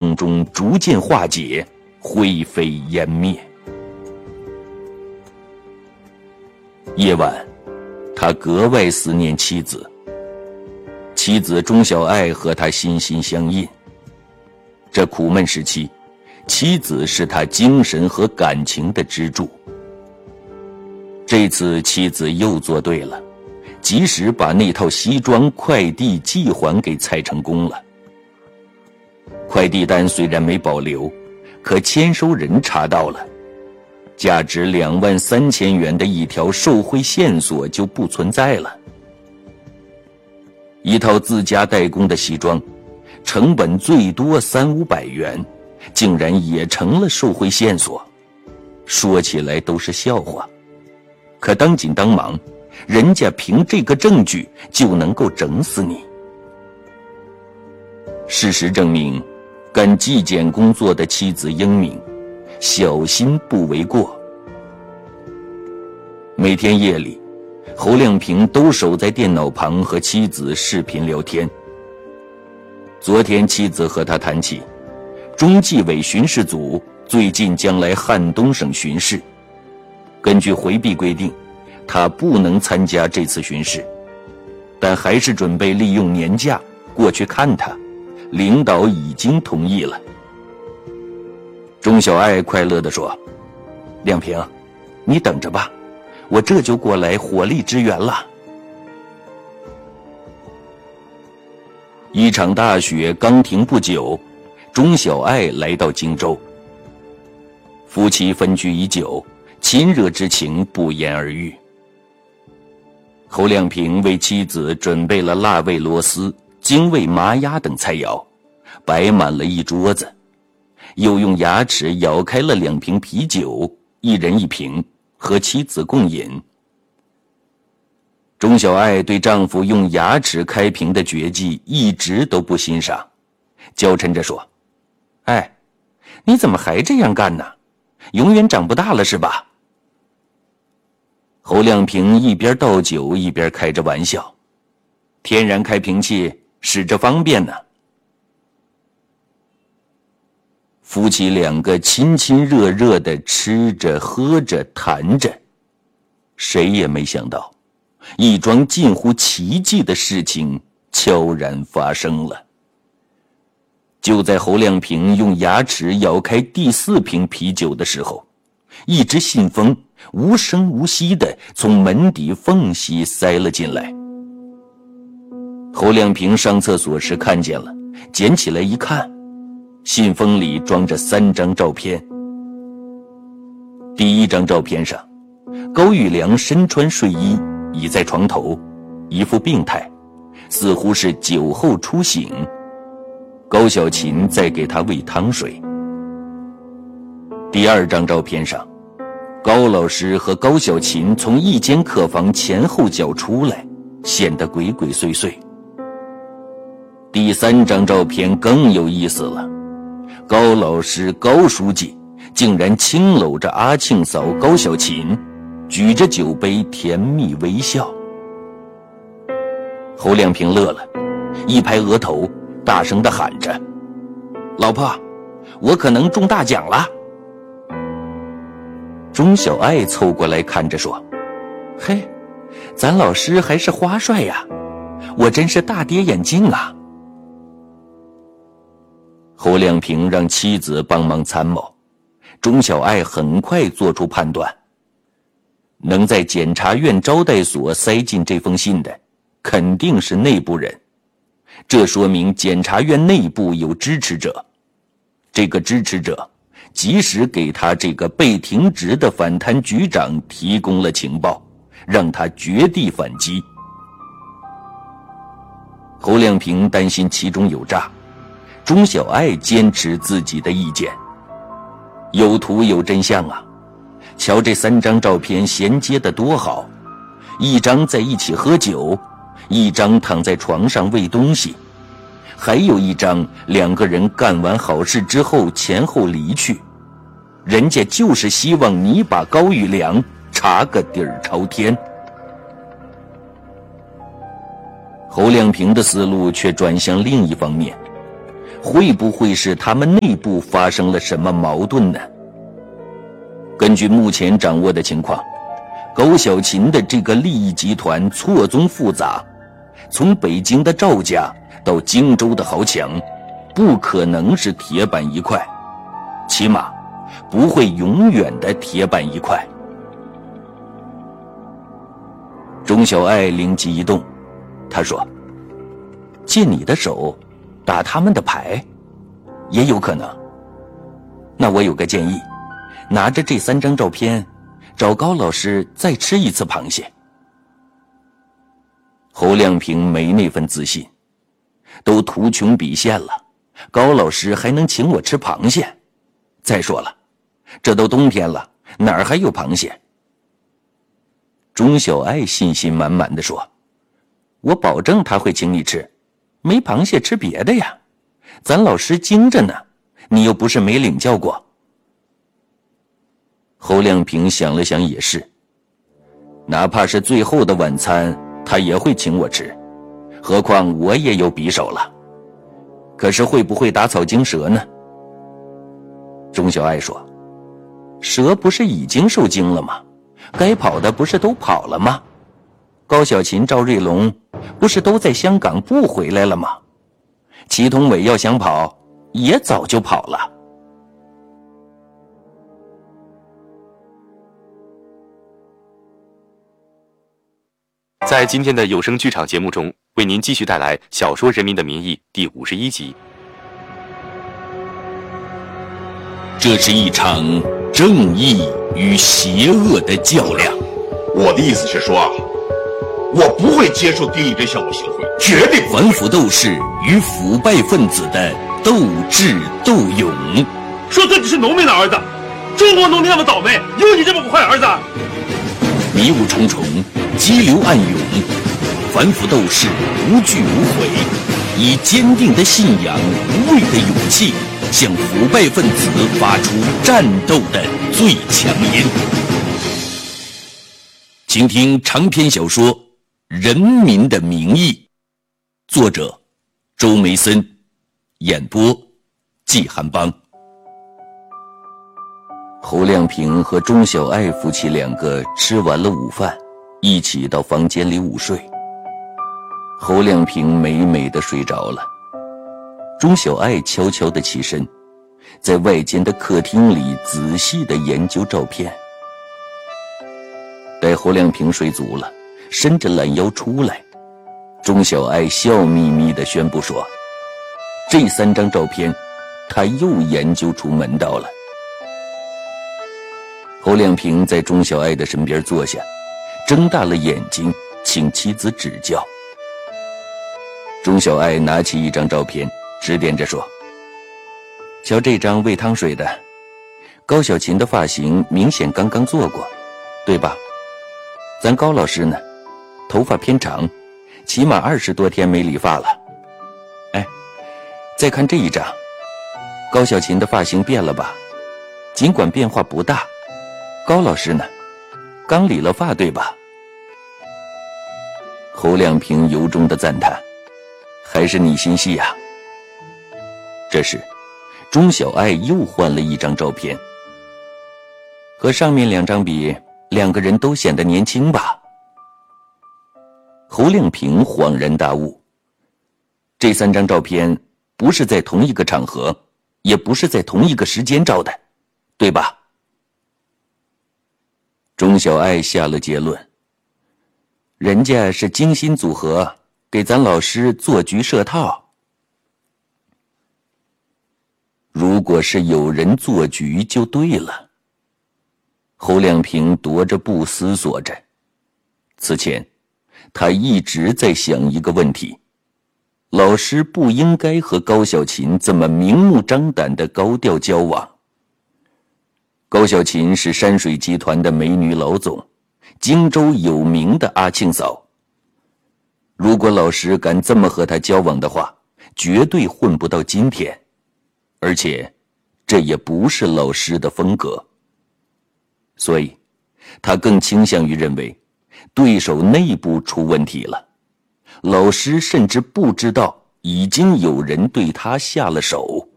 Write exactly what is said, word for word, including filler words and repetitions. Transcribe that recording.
痛中逐渐化解，灰飞烟灭。夜晚，他格外思念妻子。妻子钟小爱和他心心相印。这苦闷时期，妻子是他精神和感情的支柱。这次妻子又做对了，及时把那套西装快递寄还给蔡成功了。快递单虽然没保留，可签收人查到了，价值两万三千元的一条受贿线索就不存在了。一套自家代工的西装，成本最多三五百元，竟然也成了受贿线索。说起来都是笑话，可当紧当忙，人家凭这个证据就能够整死你。事实证明，干纪检工作的妻子英明，小心不为过。每天夜里，侯亮平都守在电脑旁和妻子视频聊天。昨天妻子和他谈起，中纪委巡视组最近将来汉东省巡视，根据回避规定，他不能参加这次巡视，但还是准备利用年假过去看他，领导已经同意了。钟小爱快乐地说：“亮平，你等着吧，我这就过来火力支援了。”一场大雪刚停不久，钟小爱来到荆州。夫妻分居已久，亲热之情不言而喻。侯亮平为妻子准备了辣味螺丝、京味麻鸭等菜肴，摆满了一桌子，又用牙齿咬开了两瓶啤酒，一人一瓶，和妻子共饮。钟小爱对丈夫用牙齿开瓶的绝技一直都不欣赏，娇嗔着说：“哎，你怎么还这样干呢？永远长不大了是吧？”侯亮平一边倒酒一边开着玩笑：“天然开瓶器使着方便呢。”夫妻两个亲亲热热地吃着喝着谈着，谁也没想到一桩近乎奇迹的事情悄然发生了。就在侯亮平用牙齿咬开第四瓶啤酒的时候，一只信封无声无息地从门底缝隙塞了进来。侯亮平上厕所时看见了，捡起来一看，信封里装着三张照片。第一张照片上，高玉良身穿睡衣，倚在床头，一副病态，似乎是酒后初醒。高小琴在给他喂汤水。第二张照片上，高老师和高小琴从一间客房前后脚出来，显得鬼鬼祟祟。第三张照片更有意思了，高老师高书记竟然轻搂着阿庆嫂高小琴，举着酒杯甜蜜微笑。侯亮平乐了，一拍额头，大声地喊着：“老婆，我可能中大奖了！”钟小爱凑过来看着说：“嘿，咱老师还是花帅呀，我真是大跌眼镜啊！”侯亮平让妻子帮忙参谋，钟小爱很快做出判断，能在检察院招待所塞进这封信的肯定是内部人，这说明检察院内部有支持者，这个支持者及时给他这个被停职的反贪局长提供了情报，让他绝地反击。侯亮平担心其中有诈，钟小爱坚持自己的意见。有图有真相啊，瞧这三张照片衔接得多好，一张在一起喝酒，一张躺在床上喂东西，还有一张两个人干完好事之后前后离去，人家就是希望你把高玉良查个底儿朝天。侯亮平的思路却转向另一方面， 会不会是他们内部发生了什么矛盾呢？根据目前掌握的情况，高小琴的这个利益集团错综复杂，从北京的赵家到荆州的豪强，不可能是铁板一块，起码不会永远的铁板一块。钟小爱灵机一动，他说：借你的手打他们的牌也有可能。那我有个建议，拿着这三张照片找高老师再吃一次螃蟹。侯亮平没那份自信，都图穷匕现了，高老师还能请我吃螃蟹？再说了，这都冬天了，哪儿还有螃蟹？钟小爱信心满满地说：我保证他会请你吃，没螃蟹吃别的呀，咱老师精着呢，你又不是没领教过。侯亮平想了想也是，哪怕是最后的晚餐他也会请我吃，何况我也有匕首了。可是会不会打草惊蛇呢？钟小爱说：蛇不是已经受惊了吗？该跑的不是都跑了吗？高小琴、赵瑞龙不是都在香港不回来了吗？祁同伟要想跑也早就跑了。 在今天的有声剧场节目中，为您继续带来小说《人民的名义》第五十一集。 这是一场正义与邪恶的较量。 我的意思是说啊，我不会接受丁义珍向我行贿，绝对不会。 反腐斗士与腐败分子的斗智斗勇。 说自己是农民的儿子，中国农民那么倒霉，有你这么个坏儿子？ 迷雾重重，激流暗涌，反腐斗士无惧无悔，以坚定的信仰、无畏的勇气，向腐败分子发出战斗的最强音。请听长篇小说《人民的名义》，作者周梅森，演播季寒邦。侯亮平和钟小爱夫妻两个吃完了午饭，一起到房间里午睡。侯亮平美美的睡着了，钟小爱悄悄地起身，在外间的客厅里仔细地研究照片。待侯亮平睡足了，伸着懒腰出来，钟小爱笑眯眯地宣布说：这三张照片他又研究出门道了。侯亮平在钟小爱的身边坐下，睁大了眼睛请妻子指教。钟小爱拿起一张照片，指点着说：瞧这张喂汤水的，高小琴的发型明显刚刚做过，对吧？咱高老师呢，头发偏长，起码二十多天没理发了。哎，再看这一张，高小琴的发型变了吧？尽管变化不大，高老师呢，刚理了发，对吧？侯亮平由衷的赞叹：还是你心细啊。这时钟小爱又换了一张照片，和上面两张比，两个人都显得年轻吧？侯亮平恍然大悟，这三张照片不是在同一个场合，也不是在同一个时间照的，对吧？钟小爱下了结论，人家是精心组合，给咱老师做局设套。如果是有人做局就对了。侯亮平踱着步思索着，此前他一直在想一个问题：老师不应该和高小琴这么明目张胆的高调交往。高小琴是山水集团的美女老总，荆州有名的阿庆嫂。如果老师敢这么和她交往的话，绝对混不到今天，而且这也不是老师的风格。所以他更倾向于认为对手内部出问题了，老师甚至不知道已经有人对他下了手。